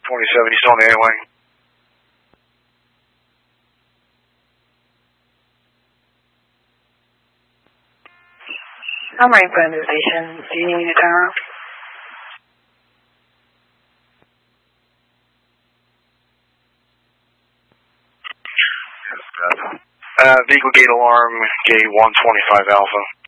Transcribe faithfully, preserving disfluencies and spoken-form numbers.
twenty-seven, you still on the A-wing? I'm right in front of the station. Do you need me to turn off? Uh, vehicle gate alarm, gate one twenty-five Alpha.